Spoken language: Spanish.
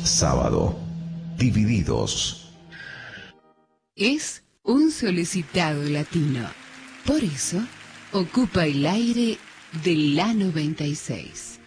Sábado, Divididos. Es un solicitado latino. Por eso, ocupa el aire de la 96.